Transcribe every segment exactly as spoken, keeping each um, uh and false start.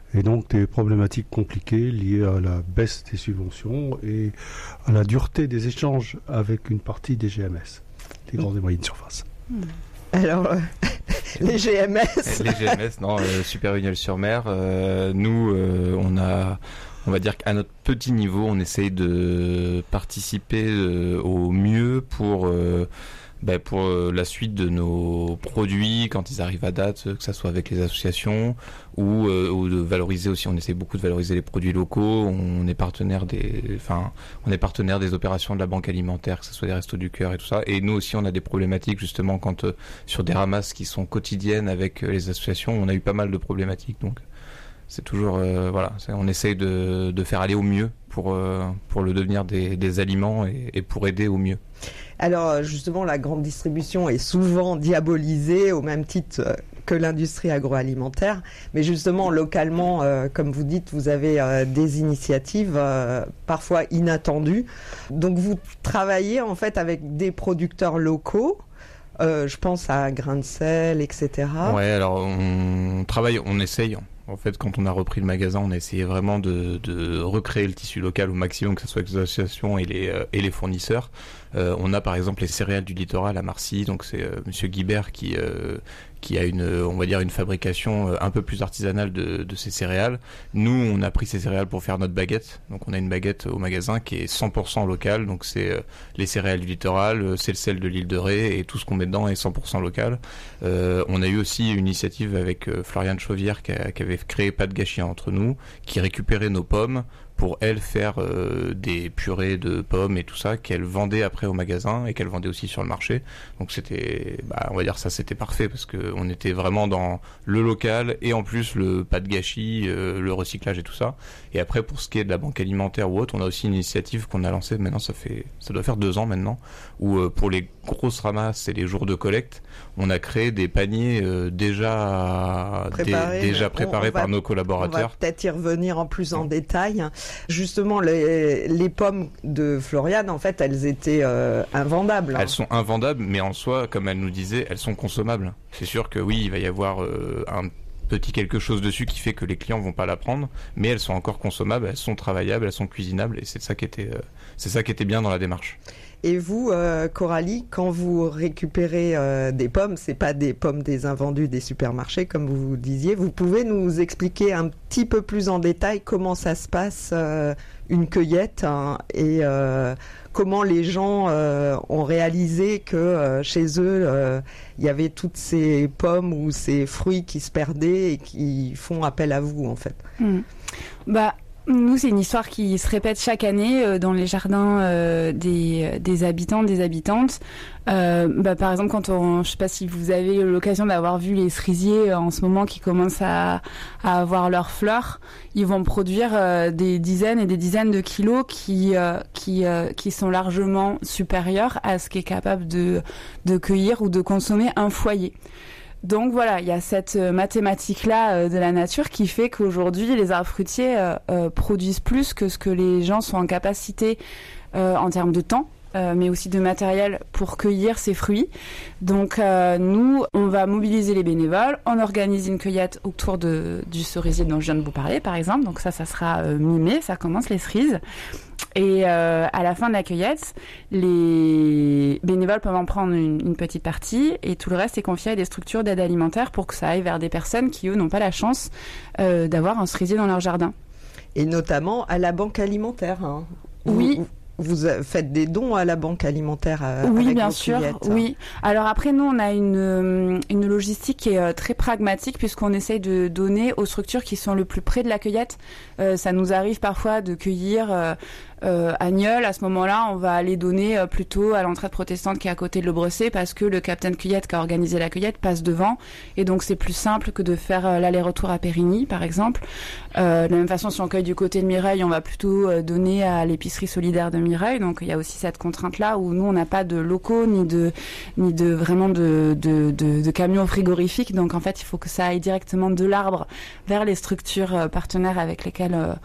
et donc des problématiques compliquées liées à la baisse des subventions et à la dureté des échanges avec une partie des G M S, les grandes et moyennes surfaces. Alors, euh, les G M S Les G M S, non, euh, Super Vignal-sur-Mer, euh, nous, euh, on a... On va dire qu'à notre petit niveau, on essaye de participer euh, au mieux pour, euh, bah, pour euh, la suite de nos produits quand ils arrivent à date, que ça soit avec les associations ou, euh, ou de valoriser aussi. On essaie beaucoup de valoriser les produits locaux. On est partenaire des, enfin, on est partenaire des opérations de la banque alimentaire, que ce soit des Restos du Cœur et tout ça. Et nous aussi, on a des problématiques justement quand euh, sur des ramasses qui sont quotidiennes avec euh, les associations, on a eu pas mal de problématiques. Donc c'est toujours, euh, voilà, c'est, on essaye de, de faire aller au mieux pour, euh, pour le devenir des, des aliments et, et pour aider au mieux. Alors justement, la grande distribution est souvent diabolisée au même titre que l'industrie agroalimentaire. Mais justement, localement, euh, comme vous dites, vous avez euh, des initiatives euh, parfois inattendues. Donc vous travaillez en fait avec des producteurs locaux. Euh, je pense à Grain de Sel, et cetera. Ouais, alors on travaille, on essaye. En fait, quand on a repris le magasin, on a essayé vraiment de, de recréer le tissu local au maximum, que ce soit avec les associations et les, euh, et les fournisseurs. Euh, on a par exemple les céréales du littoral à Marcy, donc c'est euh, Monsieur Guibert qui euh, qui a une, on va dire, une fabrication un peu plus artisanale de, de ces céréales. Nous, on a pris ces céréales pour faire notre baguette. Donc on a une baguette au magasin qui est cent pour cent locale. Donc c'est euh, les céréales du littoral, c'est le sel de l'île de Ré et tout ce qu'on met dedans est cent pour cent local. Euh, on a eu aussi une initiative avec euh, Floriane Chauvière qui, a, qui avait créé Pas de gâchis entre nous, qui récupérait nos pommes pour elle faire euh, des purées de pommes et tout ça qu'elle vendait après au magasin et qu'elle vendait aussi sur le marché. Donc c'était, bah, on va dire ça, c'était parfait parce que on était vraiment dans le local et en plus le pas de gâchis, euh, le recyclage et tout ça. Et après pour ce qui est de la banque alimentaire ou autre, on a aussi une initiative qu'on a lancée. Maintenant ça fait, ça doit faire deux ans maintenant, où euh, pour les grosses ramasses et les jours de collecte, on a créé des paniers euh, déjà Préparé, dé, déjà préparés on, on va, par nos collaborateurs. On va peut-être y revenir en plus en détail. Justement, les, les pommes de Floriane, en fait, elles étaient euh, invendables. Hein. Elles sont invendables, mais en soi, comme elle nous disait, elles sont consommables. C'est sûr que oui, il va y avoir euh, un petit quelque chose dessus qui fait que les clients vont pas la prendre, mais elles sont encore consommables, elles sont travaillables, elles sont cuisinables, et c'est ça qui était, euh, c'est ça qui était bien dans la démarche. Et vous, euh, Coralie, quand vous récupérez euh, des pommes, c'est pas des pommes des invendus des supermarchés, comme vous disiez. Vous pouvez nous expliquer un petit peu plus en détail comment ça se passe, euh, une cueillette, hein, et euh, comment les gens euh, ont réalisé que euh, chez eux, euh, il y avait toutes ces pommes ou ces fruits qui se perdaient et qui font appel à vous, en fait. Mmh. Bah... Nous, c'est une histoire qui se répète chaque année euh, dans les jardins euh, des, des habitants, des habitantes. Euh, bah, par exemple, quand on, je sais pas si vous avez l'occasion d'avoir vu les cerisiers euh, en ce moment qui commencent à, à avoir leurs fleurs, ils vont produire euh, des dizaines et des dizaines de kilos qui, euh, qui, euh, qui sont largement supérieurs à ce qu'est capable de, de cueillir ou de consommer un foyer. Donc voilà, il y a cette euh, mathématique-là euh, de la nature qui fait qu'aujourd'hui, les arbres fruitiers euh, euh, produisent plus que ce que les gens sont en capacité euh, en termes de temps, euh, mais aussi de matériel pour cueillir ces fruits. Donc euh, nous, on va mobiliser les bénévoles, on organise une cueillette autour de, du cerisier dont je viens de vous parler, par exemple. Donc ça, ça sera euh, mi-mai, ça commence les cerises. Et euh, à la fin de la cueillette, les bénévoles peuvent en prendre une, une petite partie et tout le reste est confié à des structures d'aide alimentaire pour que ça aille vers des personnes qui, eux, n'ont pas la chance euh, d'avoir un cerisier dans leur jardin. Et notamment à la banque alimentaire. Hein. Oui. Vous, vous faites des dons à la banque alimentaire euh, oui, avec bien vos sûr. cueillettes. Oui. Alors après, nous, on a une, une logistique qui est très pragmatique puisqu'on essaye de donner aux structures qui sont le plus près de la cueillette. Euh, ça nous arrive parfois de cueillir... Euh, Euh, à Nieul, à ce moment-là, on va aller donner euh, plutôt à l'entraide protestante qui est à côté de l'Aubrecé parce que le capitaine cueillette qui a organisé la cueillette passe devant et donc c'est plus simple que de faire euh, l'aller-retour à Périgny, par exemple. Euh, de la même façon, si on cueille du côté de Mireille, on va plutôt euh, donner à l'épicerie solidaire de Mireille. Donc il y a aussi cette contrainte-là où nous, on n'a pas de locaux ni de ni de vraiment de, de, de, de camions frigorifiques. Donc en fait, il faut que ça aille directement de l'arbre vers les structures euh, partenaires avec lesquelles euh,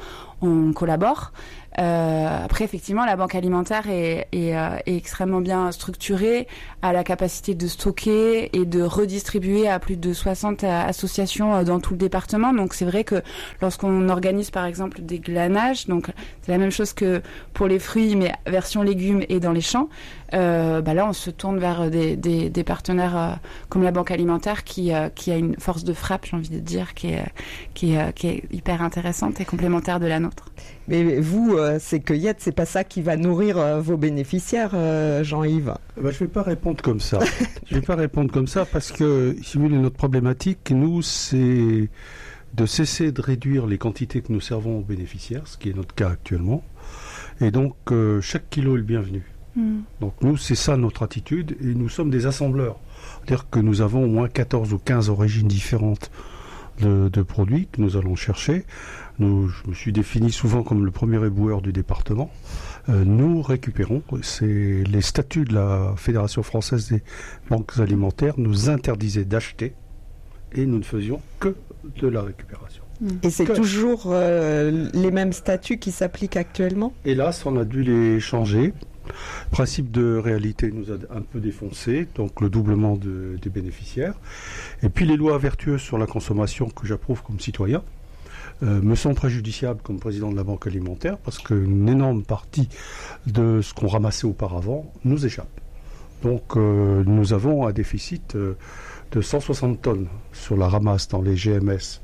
on collabore. Euh, après, effectivement, la banque alimentaire est, est, euh, est extrêmement bien structurée, a la capacité de stocker et de redistribuer à plus de soixante associations dans tout le département. Donc, c'est vrai que lorsqu'on organise, par exemple, des glanages, donc c'est la même chose que pour les fruits, mais version légumes et dans les champs, euh, bah là, on se tourne vers des, des, des partenaires euh, comme la banque alimentaire qui, euh, qui a une force de frappe, j'ai envie de dire, qui est, qui est, qui est hyper intéressante et complémentaire de la nôtre. Mais vous, euh, ces cueillettes, c'est pas ça qui va nourrir euh, vos bénéficiaires, euh, Jean-Yves? Bah, je vais pas répondre comme ça. Je vais pas répondre comme ça parce que, si vous voulez, notre problématique, nous, c'est de cesser de réduire les quantités que nous servons aux bénéficiaires, ce qui est notre cas actuellement. Et donc, euh, chaque kilo est le bienvenu. Mmh. Donc, nous, c'est ça notre attitude et nous sommes des assembleurs. C'est-à-dire que nous avons au moins quatorze ou quinze origines différentes de, de produits que nous allons chercher. Nous, je me suis défini souvent comme le premier éboueur du département. Euh, nous récupérons, c'est les statuts de la Fédération française des banques alimentaires nous interdisaient d'acheter et nous ne faisions que de la récupération. Et c'est que... toujours euh, les mêmes statuts qui s'appliquent actuellement? Hélas, on a dû les changer. Le principe de réalité nous a un peu défoncé, donc le doublement de, des bénéficiaires. Et puis les lois vertueuses sur la consommation que j'approuve comme citoyen euh, me sont préjudiciables comme président de la banque alimentaire parce qu'une énorme partie de ce qu'on ramassait auparavant nous échappe. Donc euh, nous avons un déficit euh, de cent soixante tonnes sur la ramasse dans les G M S.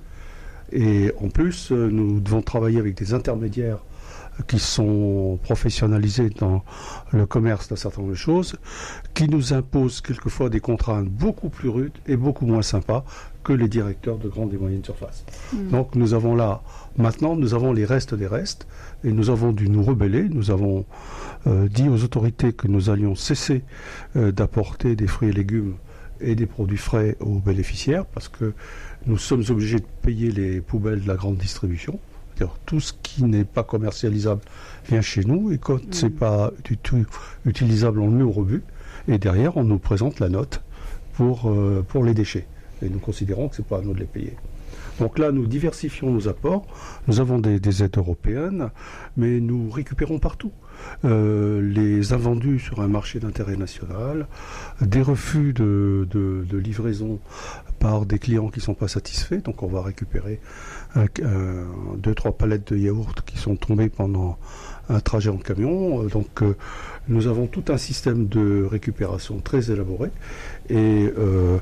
Et en plus, euh, nous devons travailler avec des intermédiaires qui sont professionnalisés dans le commerce d'un certain nombre de choses, qui nous imposent quelquefois des contraintes beaucoup plus rudes et beaucoup moins sympas que les directeurs de grandes et moyennes surfaces. Mmh. Donc nous avons là, maintenant, nous avons les restes des restes, et nous avons dû nous rebeller, nous avons euh, dit aux autorités que nous allions cesser euh, d'apporter des fruits et légumes et des produits frais aux bénéficiaires, parce que nous sommes obligés de payer les poubelles de la grande distribution. Tout ce qui n'est pas commercialisable vient chez nous et quand mmh. c'est pas du tout utilisable, on le met au rebut et derrière on nous présente la note pour, euh, pour les déchets et nous considérons que c'est pas à nous de les payer. Donc là nous diversifions nos apports, nous avons des, des aides européennes mais nous récupérons partout. Euh, les invendus sur un marché d'intérêt national, des refus de, de, de livraison par des clients qui ne sont pas satisfaits, donc on va récupérer euh, euh, deux, trois palettes de yaourt qui sont tombées pendant un trajet en camion, donc euh, nous avons tout un système de récupération très élaboré et euh,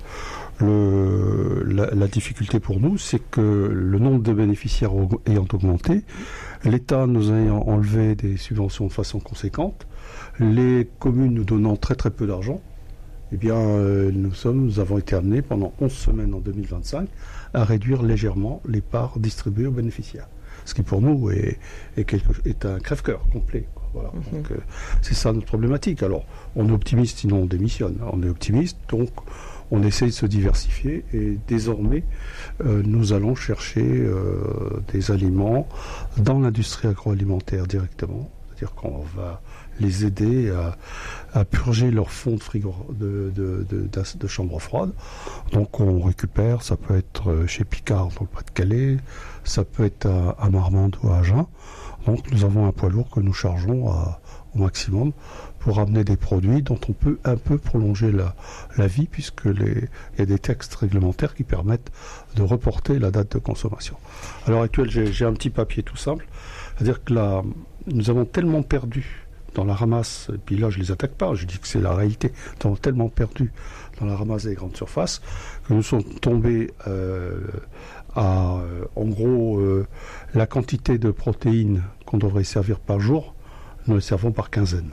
le, la, la difficulté pour nous c'est que le nombre de bénéficiaires ayant augmenté, l'État nous ayant enlevé des subventions de façon conséquente, les communes nous donnant très très peu d'argent, eh bien euh, nous, sommes, nous avons été amenés pendant onze semaines en deux mille vingt-cinq à réduire légèrement les parts distribuées aux bénéficiaires. Ce qui pour nous est, est, quelque, est un crève-cœur complet. Quoi. Voilà. Mm-hmm. Donc, euh, c'est ça notre problématique. Alors on est optimiste, sinon on démissionne. On est optimiste, donc on essaye de se diversifier et désormais euh, nous allons chercher euh, des aliments dans l'industrie agroalimentaire directement, c'est-à-dire qu'on va les aider à, à purger leur fonds de frigo de, de, de, de, de chambre froide. Donc on récupère, ça peut être chez Picard dans le Pas-de-Calais, ça peut être à, à Marmande ou à Agen. Donc nous avons un poids lourd que nous chargeons à, au maximum pour amener des produits dont on peut un peu prolonger la, la vie puisque les, il y a des textes réglementaires qui permettent de reporter la date de consommation. À l'heure actuelle, j'ai, j'ai un petit papier tout simple, c'est-à-dire que là, nous avons tellement perdu dans la ramasse, et puis là je les attaque pas, je dis que c'est la réalité, nous avons tellement perdu dans la ramasse des grandes surfaces que nous sommes tombés euh, à, euh, en gros, euh, la quantité de protéines qu'on devrait servir par jour, nous les servons par quinzaine.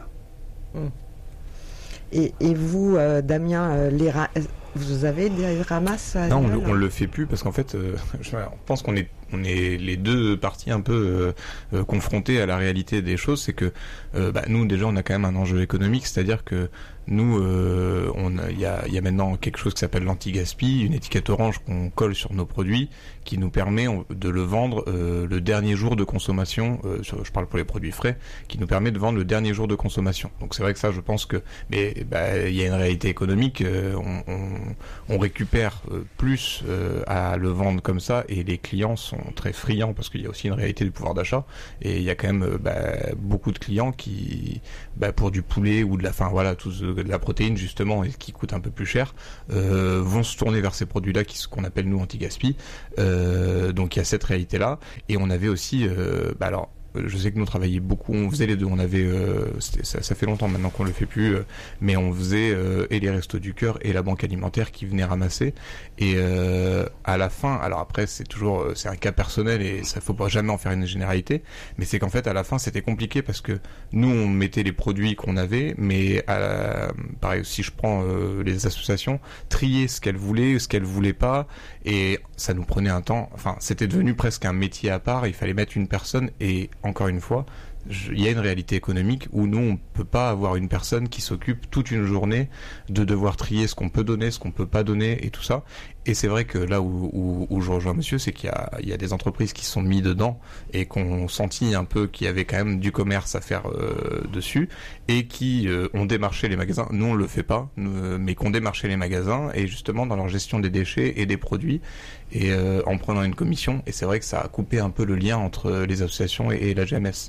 Et, et vous, euh, Damien, euh, les ra- vous avez des ramasses à Non, on, on le fait plus parce qu'en fait, euh, je pense qu'on est, on est les deux parties un peu euh, euh, confrontées à la réalité des choses. C'est que euh, bah, nous, déjà, on a quand même un enjeu économique, c'est-à-dire que nous, euh, on il y a, y a maintenant quelque chose qui s'appelle l'anti-gaspi, une étiquette orange qu'on colle sur nos produits, qui nous permet de le vendre euh, le dernier jour de consommation. Euh, sur, je parle pour les produits frais, qui nous permet de vendre le dernier jour de consommation. Donc c'est vrai que ça, je pense que, mais bah, il y a une réalité économique. Euh, on, on, on récupère euh, plus euh, à le vendre comme ça, et les clients sont sont très friands parce qu'il y a aussi une réalité du pouvoir d'achat et il y a quand même euh, bah, beaucoup de clients qui, bah, pour du poulet ou de la, enfin voilà, tout, de la protéine justement et qui coûte un peu plus cher, euh, vont se tourner vers ces produits-là qui ce qu'on appelle nous anti-gaspi. Euh, donc il y a cette réalité-là et on avait aussi, euh, bah alors. Je sais que nous travaillions beaucoup, on faisait les deux, on avait, euh, ça, ça fait longtemps maintenant qu'on le fait plus, euh, mais on faisait euh, et les Restos du Cœur et la banque alimentaire qui venaient ramasser. Et euh, à la fin, alors après c'est toujours, c'est un cas personnel et ça faut pas jamais en faire une généralité, mais c'est qu'en fait à la fin c'était compliqué parce que nous on mettait les produits qu'on avait, mais à la, pareil si je prends euh, les associations, trier ce qu'elles voulaient, ce qu'elles voulaient pas, et ça nous prenait un temps. Enfin c'était devenu presque un métier à part. Il fallait mettre une personne et encore une fois, il y a une réalité économique où nous, on ne peut pas avoir une personne qui s'occupe toute une journée de devoir trier ce qu'on peut donner, ce qu'on ne peut pas donner et tout ça. Et c'est vrai que là où, où, où je rejoins monsieur, c'est qu'il y a, il y a des entreprises qui sont mis dedans et qu'on sentit un peu qu'il y avait quand même du commerce à faire euh, dessus et qui euh, ont démarché les magasins. Nous, on ne le fait pas, nous, mais qu'on démarché les magasins et justement dans leur gestion des déchets et des produits et euh, en prenant une commission. Et c'est vrai que ça a coupé un peu le lien entre les associations et, et la G M S.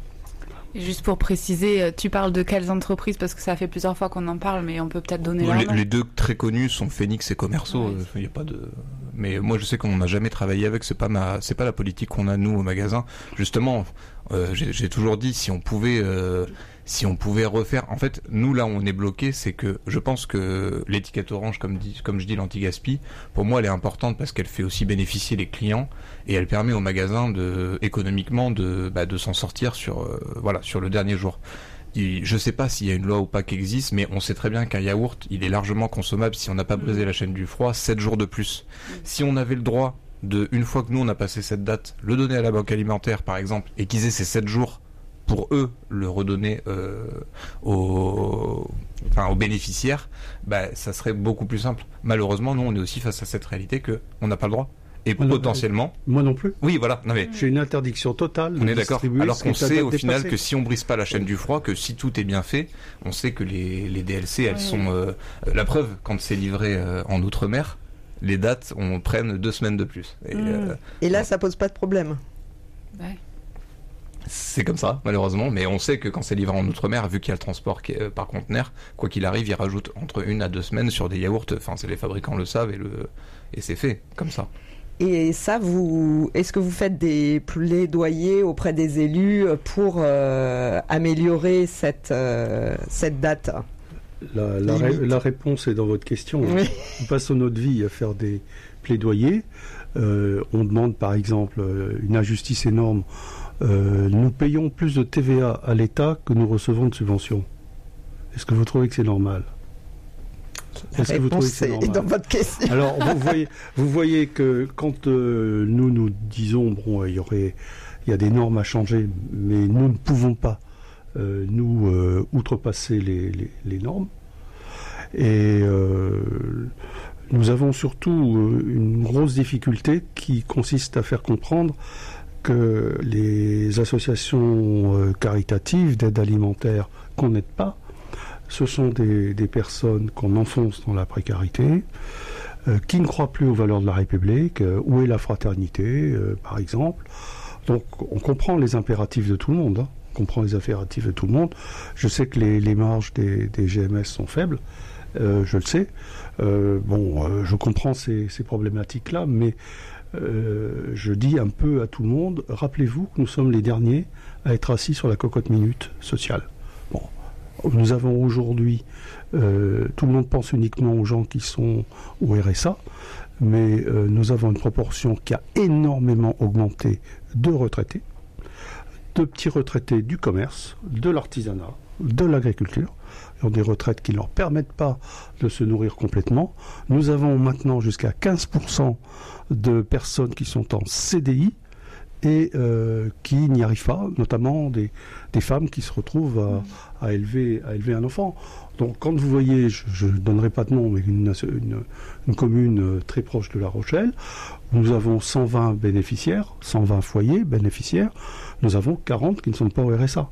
Et juste pour préciser, tu parles de quelles entreprises parce que ça fait plusieurs fois qu'on en parle, mais on peut peut-être donner leur les, nom. Les deux très connus sont Phoenix et Commerceau. Il ouais. euh, y a pas de. Mais moi, je sais qu'on n'a jamais travaillé avec. C'est pas ma, c'est pas la politique qu'on a nous au magasin. Justement, euh, j'ai, j'ai toujours dit si on pouvait. Euh, Si on pouvait refaire, en fait, nous là où on est bloqué, c'est que je pense que l'étiquette orange, comme dit, comme je dis, l'anti-gaspi, pour moi, elle est importante parce qu'elle fait aussi bénéficier les clients et elle permet aux magasins de, économiquement, de, bah, de s'en sortir sur, euh, voilà, sur le dernier jour. Et je sais pas s'il y a une loi ou pas qui existe, mais on sait très bien qu'un yaourt, il est largement consommable si on n'a pas brisé la chaîne du froid, sept jours de plus. Si on avait le droit de, une fois que nous on a passé cette date, le donner à la banque alimentaire, par exemple, et qu'ils aient ces sept jours pour eux le redonner euh, aux, enfin, aux bénéficiaires, bah, ça serait beaucoup plus simple. Malheureusement, nous, on est aussi face à cette réalité qu'on n'a pas le droit. Et moi potentiellement... Non, moi non plus. Oui, voilà. Non, mais... J'ai une interdiction totale de on est d'accord. Alors qu'on sait au final dépassée. Que si on brise pas la chaîne du froid, que si tout est bien fait, on sait que les, les D L C, elles oui. sont... Euh, la preuve, quand c'est livré euh, en Outre-mer, les dates, on prenne deux semaines de plus. Et, mmh. euh, Et là, bon. ça pose pas de problème. Ouais. C'est comme ça, malheureusement, mais on sait que quand c'est livré en Outre-mer, vu qu'il y a le transport qui est, euh, par conteneur, quoi qu'il arrive, ils rajoutent entre une à deux semaines sur des yaourts. Enfin, c'est les fabricants le savent et, le... et c'est fait comme ça. Et ça, vous, est-ce que vous faites des plaidoyers auprès des élus pour euh, améliorer cette, euh, cette date ? La, la, ré, la réponse est dans votre question. Oui. Nous passons notre vie à faire des plaidoyers. Euh, on demande par exemple une injustice énorme. Euh, nous payons plus de T V A à l'État que nous recevons de subventions. Est-ce que vous trouvez que c'est normal ? La Est-ce que vous trouvez que c'est normal ? Dans votre question. Alors vous voyez, vous voyez que quand euh, nous nous disons bon, il y aurait, il y a des normes à changer, mais nous ne pouvons pas euh, nous euh, outrepasser les, les, les normes. Et euh, nous avons surtout euh, une grosse difficulté qui consiste à faire comprendre que les associations euh, caritatives d'aide alimentaire qu'on n'aide pas, ce sont des, des personnes qu'on enfonce dans la précarité, euh, qui ne croient plus aux valeurs de la République. Euh, où est la fraternité, euh, par exemple ? Donc on comprend les impératifs de tout le monde. Hein. On comprend les impératifs de tout le monde. Je sais que les, les marges des, des G M S sont faibles. Euh, je le sais. Euh, bon, euh, je comprends ces, ces problématiques-là, mais euh, je dis un peu à tout le monde, rappelez-vous que nous sommes les derniers à être assis sur la cocotte minute sociale. Bon, nous avons aujourd'hui, euh, tout le monde pense uniquement aux gens qui sont au R S A, mais euh, nous avons une proportion qui a énormément augmenté de retraités, de petits retraités du commerce, de l'artisanat, de l'agriculture. Ils ont des retraites qui ne leur permettent pas de se nourrir complètement. Nous avons maintenant jusqu'à quinze pour cent de personnes qui sont en C D I et euh, qui n'y arrivent pas, notamment des, des femmes qui se retrouvent à, à, élever, à élever un enfant. Donc quand vous voyez, je ne donnerai pas de nom, mais une, une, une commune très proche de La Rochelle, nous avons cent vingt bénéficiaires, cent vingt foyers bénéficiaires, nous avons quarante qui ne sont pas au R S A.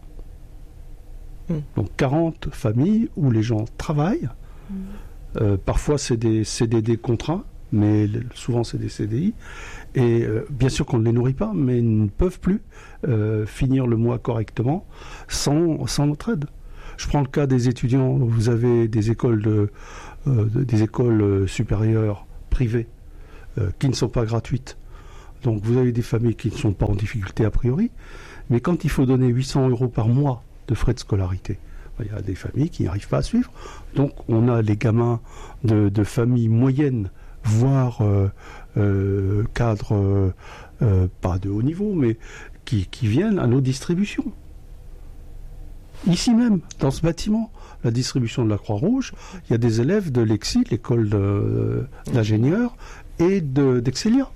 Donc quarante familles où les gens travaillent, mmh. euh, parfois c'est des C D D contraints, mais le, souvent c'est des C D I. Et euh, bien sûr qu'on ne les nourrit pas, mais ils ne peuvent plus euh, finir le mois correctement sans, sans notre aide. Je prends le cas des étudiants. Vous avez des écoles, de, euh, des écoles supérieures privées euh, qui ne sont pas gratuites. Donc vous avez des familles qui ne sont pas en difficulté a priori, mais quand il faut donner huit cents euros par mois de frais de scolarité, il y a des familles qui n'arrivent pas à suivre. Donc on a les gamins de, de familles moyennes, voire euh, euh, cadres, euh, euh, pas de haut niveau, mais qui, qui viennent à nos distributions. Ici même, dans ce bâtiment, la distribution de la Croix-Rouge, il y a des élèves de l'E X I, l'école de, d'ingénieurs, et de, d'Excelia.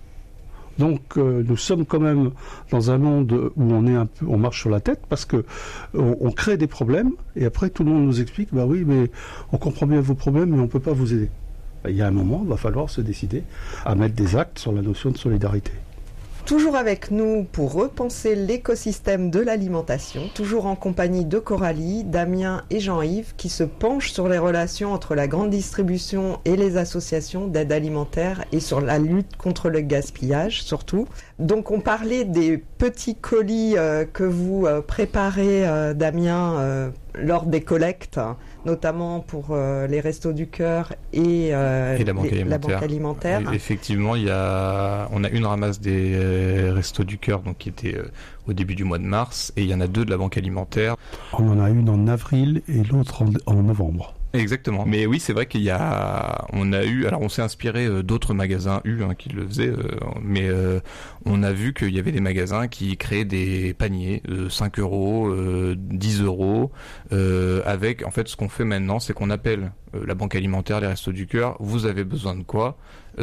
Donc euh, nous sommes quand même dans un monde où on est un peu, on marche sur la tête parce que on, on crée des problèmes et après tout le monde nous explique bah oui mais on comprend bien vos problèmes mais on peut pas vous aider. Il y a un moment, il va falloir se décider à mettre des actes sur la notion de solidarité. Toujours avec nous pour repenser l'écosystème de l'alimentation, toujours en compagnie de Coralie, Damien et Jean-Yves qui se penchent sur les relations entre la grande distribution et les associations d'aide alimentaire et sur la lutte contre le gaspillage surtout. Donc on parlait des petits colis euh, que vous euh, préparez, euh, Damien, euh, lors des collectes, notamment pour euh, les Restos du Cœur et, euh, et la, banque les, la banque alimentaire. Et effectivement, il y a, on a une ramasse des euh, Restos du Cœur donc, qui était euh, au début du mois de mars et il y en a deux de la banque alimentaire. On en a une en avril et l'autre en, en novembre. Exactement. Mais oui, c'est vrai qu'il y a, on a eu, alors on s'est inspiré euh, d'autres magasins U hein, qui le faisaient, euh, mais euh, on a vu qu'il y avait des magasins qui créaient des paniers de cinq euros, euh, dix euros, euh, avec, en fait, ce qu'on fait maintenant, c'est qu'on appelle euh, la banque alimentaire, les Restos du Cœur, vous avez besoin de quoi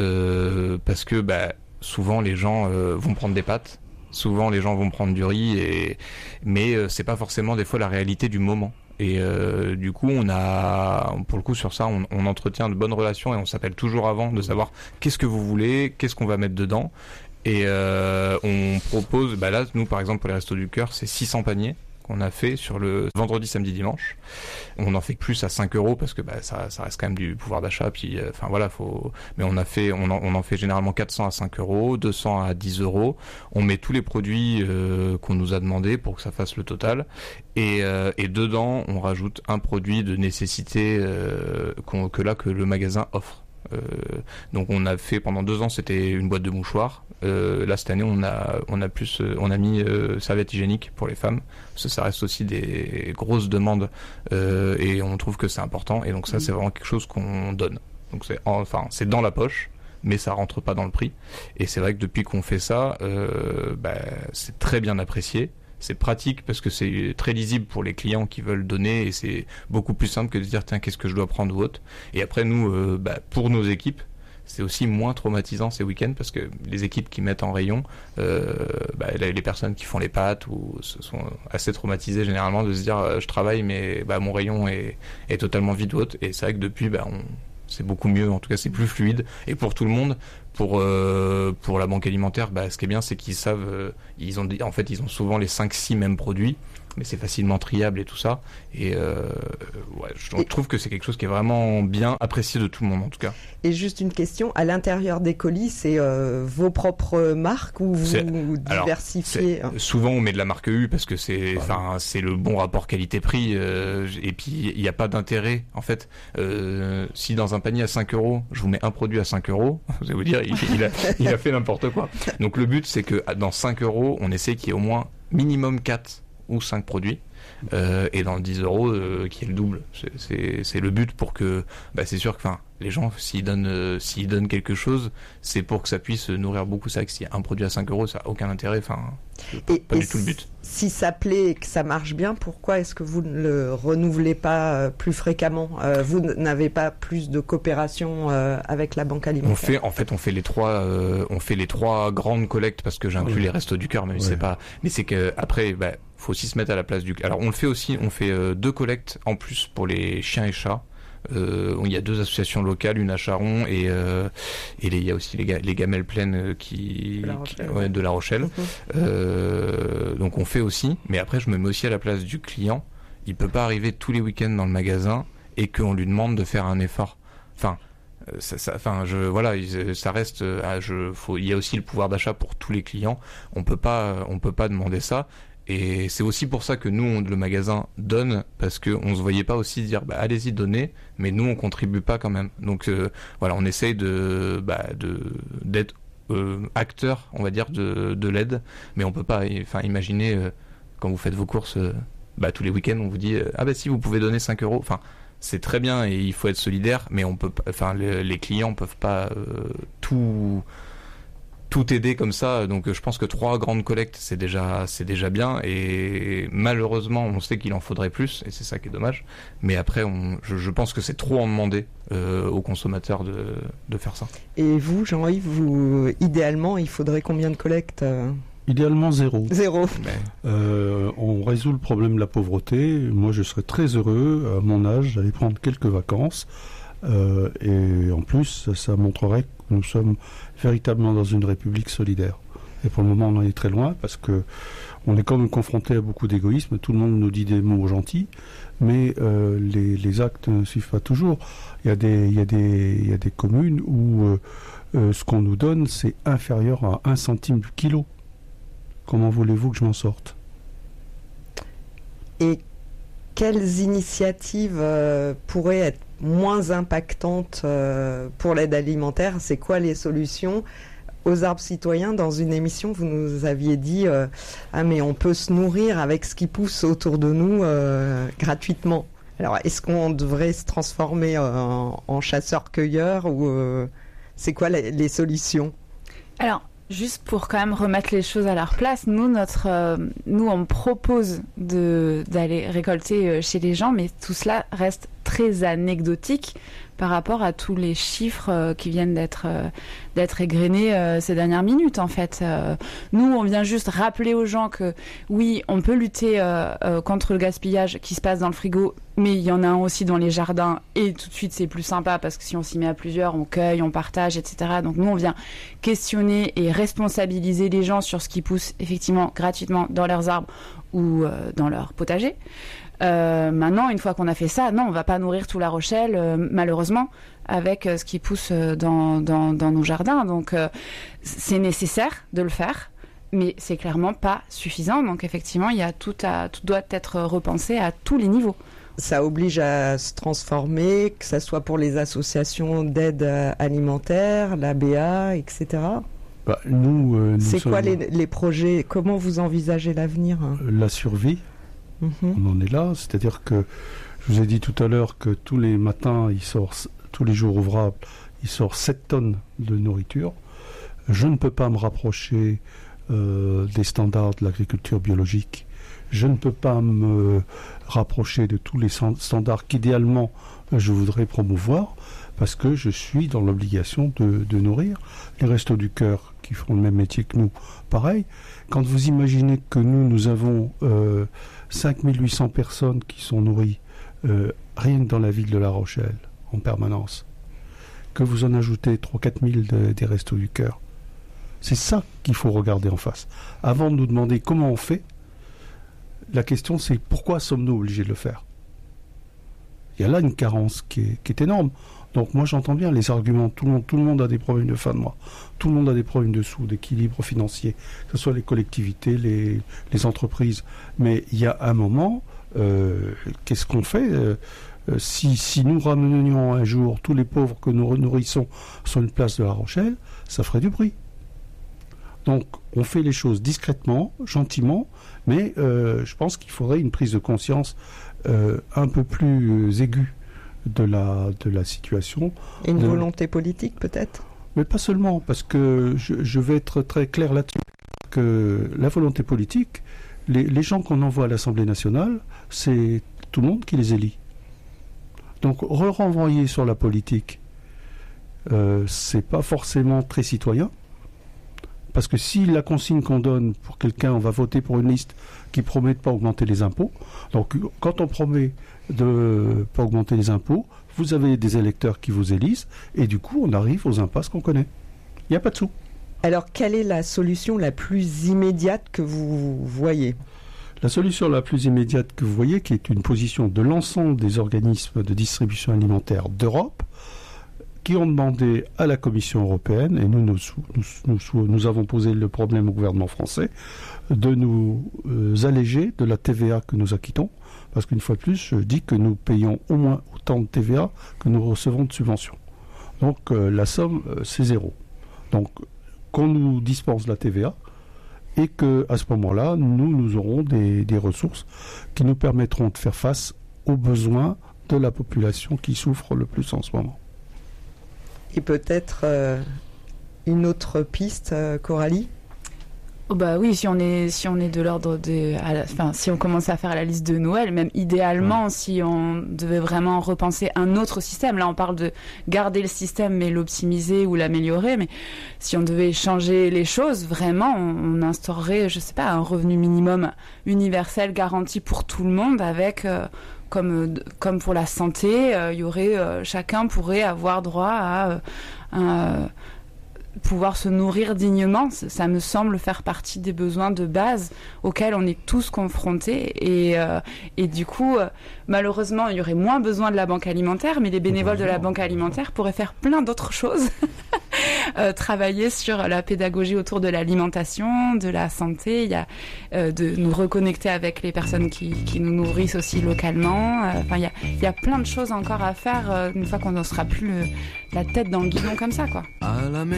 euh, parce que bah, souvent les gens euh, vont prendre des pâtes, souvent les gens vont prendre du riz, et mais euh, c'est pas forcément des fois la réalité du moment. Et euh, du coup, on a, pour le coup, sur ça, on, on entretient de bonnes relations et on s'appelle toujours avant de savoir qu'est-ce que vous voulez, qu'est-ce qu'on va mettre dedans. Et euh, on propose, bah là, nous, par exemple, pour les Restos du Cœur, c'est six cents paniers qu'on a fait sur le vendredi, samedi, dimanche. On en fait plus à cinq euros parce que bah, ça, ça reste quand même du pouvoir d'achat. Puis, enfin euh, voilà, faut. Mais on a fait, on en, on en fait généralement quatre cents à cinq euros, deux cents à dix euros. On met tous les produits euh, qu'on nous a demandé pour que ça fasse le total. Et, euh, et dedans, on rajoute un produit de nécessité euh, qu'on, que là que le magasin offre. Euh, donc on a fait pendant deux ans, c'était une boîte de mouchoirs. Euh, là cette année, on a on a plus, on a mis euh, serviettes hygiéniques pour les femmes. Parce que ça reste aussi des grosses demandes euh, et on trouve que c'est important. Et donc ça, c'est vraiment quelque chose qu'on donne. Donc c'est enfin c'est dans la poche, mais ça rentre pas dans le prix. Et c'est vrai que depuis qu'on fait ça, euh, bah, c'est très bien apprécié. C'est pratique parce que c'est très lisible pour les clients qui veulent donner et c'est beaucoup plus simple que de dire tiens qu'est-ce que je dois prendre ou autre. Et après nous, euh, bah, pour nos équipes, c'est aussi moins traumatisant ces week-ends parce que les équipes qui mettent en rayon, euh, bah, les personnes qui font les pâtes ou se sont assez traumatisées généralement de se dire euh, je travaille mais bah, mon rayon est, est totalement vide ou autre. Et c'est vrai que depuis, bah, on, c'est beaucoup mieux, en tout cas c'est plus fluide et pour tout le monde. Pour euh, pour la banque alimentaire, bah, ce qui est bien, c'est qu'ils savent, euh, ils ont en fait ils ont souvent les cinq six mêmes produits, mais c'est facilement triable et tout ça. Et euh, ouais, je et trouve que c'est quelque chose qui est vraiment bien apprécié de tout le monde en tout cas. Et juste une question, à l'intérieur des colis, c'est euh, vos propres marques ou vous c'est, diversifiez alors, souvent on met de la marque U parce que c'est, enfin, c'est le bon rapport qualité-prix. Euh, et puis il n'y a pas d'intérêt en fait. Euh, si dans un panier à cinq euros, je vous mets un produit à cinq euros, vous allez vous dire il, il, a, il a fait n'importe quoi. Donc le but c'est que dans cinq euros, on essaie qu'il y ait au moins minimum quatre ou cinq produits. Euh, et dans le dix euros euh, qui est le double, c'est, c'est, c'est le but pour que bah, c'est sûr que enfin les gens s'ils donnent euh, s'ils donnent quelque chose c'est pour que ça puisse nourrir beaucoup. Ça que s'il y a un produit à cinq euros ça n'a aucun intérêt, enfin pas, pas du tout le but. Si ça plaît et que ça marche bien, pourquoi est-ce que vous ne le renouvelez pas euh, plus fréquemment? euh, Vous n'avez pas plus de coopération euh, avec la banque alimentaire? On fait en fait on fait les trois euh, on fait les trois grandes collectes parce que j'inclus oui. les Restos du Cœur mais oui. c'est pas mais c'est que après bah faut aussi se mettre à la place du. Alors on le fait aussi, on fait euh, deux collectes en plus pour les chiens et chats. Euh, il y a deux associations locales, une à Charon et euh, et il y a aussi les, ga- les gamelles pleines qui, la Rochelle, qui ouais, de La Rochelle. Mm-hmm. Euh, donc on fait aussi, mais après je me mets aussi à la place du client. Il peut pas arriver tous les week-ends dans le magasin et qu'on lui demande de faire un effort. Enfin, Ça, ça, enfin, je, voilà, ça reste. Je, faut, il y a aussi le pouvoir d'achat pour tous les clients. On peut pas, on peut pas demander ça. Et c'est aussi pour ça que nous, on, le magasin donne, parce que on se voyait pas aussi dire, bah, allez-y, donnez, mais nous, on contribue pas quand même. Donc euh, voilà, on essaye de, bah, de, d'être euh, acteur, on va dire, de, de l'aide, mais on peut pas, enfin, imaginer euh, quand vous faites vos courses, euh, bah, tous les week-ends, on vous dit, euh, ah bah si, vous pouvez donner cinq euros. Enfin. C'est très bien et il faut être solidaire, mais on peut, enfin, les, les clients peuvent pas euh, tout, tout aider comme ça. Donc, je pense que trois grandes collectes, c'est déjà, c'est déjà bien. Et malheureusement, on sait qu'il en faudrait plus, et c'est ça qui est dommage. Mais après, on, je, je pense que c'est trop en demander euh, aux consommateurs de, de faire ça. Et vous, Jean-Yves, vous, idéalement, il faudrait combien de collectes ? Idéalement zéro. Zéro. Euh, on résout le problème de la pauvreté. Moi, je serais très heureux, à mon âge, d'aller prendre quelques vacances. Euh, et en plus, ça, ça montrerait que nous sommes véritablement dans une république solidaire. Et pour le moment, on en est très loin parce que on est quand même confronté à beaucoup d'égoïsme. Tout le monde nous dit des mots gentils, mais euh, les, les actes ne suivent pas toujours. Il y a des, il y a des, il y a des communes où euh, euh, ce qu'on nous donne, c'est inférieur à un centime du kilo. Comment voulez-vous que je m'en sorte ? Et quelles initiatives euh, pourraient être moins impactantes euh, pour l'aide alimentaire ? C'est quoi les solutions ? Aux arbres citoyens, dans une émission, vous nous aviez dit euh, ah mais on peut se nourrir avec ce qui pousse autour de nous euh, gratuitement. Alors est-ce qu'on devrait se transformer en, en chasseurs-cueilleurs ou euh, c'est quoi les, les solutions ? Alors juste pour quand même remettre les choses à leur place, nous, notre, euh, nous on propose de, d'aller récolter chez les gens, mais tout cela reste très anecdotique par rapport à tous les chiffres euh, qui viennent d'être, euh, d'être égrenés euh, ces dernières minutes, en fait. Euh, nous, on vient juste rappeler aux gens que, oui, on peut lutter euh, euh, contre le gaspillage qui se passe dans le frigo, mais il y en a un aussi dans les jardins, et tout de suite, c'est plus sympa, parce que si on s'y met à plusieurs, on cueille, on partage, et cetera. Donc nous, on vient questionner et responsabiliser les gens sur ce qui pousse, effectivement, gratuitement dans leurs arbres ou euh, dans leur potager. Euh, maintenant, une fois qu'on a fait ça, non, on va pas nourrir tout La Rochelle, euh, malheureusement, avec euh, ce qui pousse euh, dans, dans, dans nos jardins. Donc, euh, c'est nécessaire de le faire, mais c'est clairement pas suffisant. Donc, effectivement, il y a tout, à, tout doit être repensé à tous les niveaux. Ça oblige à se transformer, que ça soit pour les associations d'aide alimentaire, l'A B A, et cetera. Bah, nous, euh, nous c'est sommes... quoi les, les projets ? Comment vous envisagez l'avenir ? La survie. Mmh. On en est là, c'est-à-dire que je vous ai dit tout à l'heure que tous les matins, il sort, tous les jours ouvrables, il sort sept tonnes de nourriture. Je ne peux pas me rapprocher euh, des standards de l'agriculture biologique. Je ne peux pas me rapprocher de tous les standards qu'idéalement je voudrais promouvoir parce que je suis dans l'obligation de, de nourrir. Les Restos du Cœur, qui font le même métier que nous, pareil. Quand vous imaginez que nous, nous avons euh, cinq mille huit cents personnes qui sont nourries euh, rien que dans la ville de La Rochelle, en permanence, que vous en ajoutez trois à quatre mille de, des Restos du Cœur, c'est ça qu'il faut regarder en face. Avant de nous demander comment on fait, la question c'est pourquoi sommes-nous obligés de le faire ? Il y a là une carence qui est, qui est énorme. Donc moi j'entends bien les arguments, tout le monde, tout le monde a des problèmes de fin de mois, tout le monde a des problèmes de sous, d'équilibre financier, que ce soit les collectivités, les, les entreprises. Mais il y a un moment, euh, qu'est-ce qu'on fait euh, si, si nous ramenions un jour tous les pauvres que nous nourrissons sur une place de La Rochelle, ça ferait du bruit. Donc on fait les choses discrètement, gentiment, mais euh, je pense qu'il faudrait une prise de conscience euh, un peu plus aiguë de la, de la situation. Et une de... volonté politique peut-être ? Mais pas seulement, parce que je, je vais être très clair là-dessus, que la volonté politique, les, les gens qu'on envoie à l'Assemblée nationale, c'est tout le monde qui les élit. Donc re-renvoyer sur la politique, euh, c'est pas forcément très citoyen, parce que si la consigne qu'on donne pour quelqu'un, on va voter pour une liste qui promet de ne pas augmenter les impôts, donc quand on promet de ne pas augmenter les impôts, vous avez des électeurs qui vous élisent, et du coup on arrive aux impasses qu'on connaît. Il n'y a pas de sous. Alors quelle est la solution la plus immédiate que vous voyez ? La solution la plus immédiate que vous voyez, qui est une position de l'ensemble des organismes de distribution alimentaire d'Europe, qui ont demandé à la Commission européenne, et nous, nous, nous, nous, nous avons posé le problème au gouvernement français, de nous euh, alléger de la T V A que nous acquittons, parce qu'une fois de plus, je dis que nous payons au moins autant de T V A que nous recevons de subventions. Donc euh, la somme, euh, c'est zéro. Donc qu'on nous dispense la T V A, et qu'à ce moment-là, nous, nous aurons des, des ressources qui nous permettront de faire face aux besoins de la population qui souffre le plus en ce moment. Et peut-être euh, une autre piste, euh, Coralie ? Oh bah oui, si on est si on est de l'ordre de, à la, enfin si on commence à faire la liste de Noël, même idéalement, ouais. si on devait vraiment repenser un autre système. Là, on parle de garder le système mais l'optimiser ou l'améliorer. Mais si on devait changer les choses, vraiment, on, on instaurerait, je sais pas, un revenu minimum universel garanti pour tout le monde, avec euh, comme comme pour la santé, il euh, y aurait euh, chacun pourrait avoir droit à euh, un pouvoir se nourrir dignement. Ça me semble faire partie des besoins de base auxquels on est tous confrontés, et, euh, et du coup euh, malheureusement il y aurait moins besoin de la banque alimentaire, mais les bénévoles de la banque alimentaire pourraient faire plein d'autres choses. euh, travailler sur la pédagogie autour de l'alimentation, de la santé, il y a euh, de nous reconnecter avec les personnes qui, qui nous nourrissent aussi localement. Enfin, euh, il y a, il y a plein de choses encore à faire euh, une fois qu'on ne sera plus le, la tête dans le guidon comme ça, quoi. À la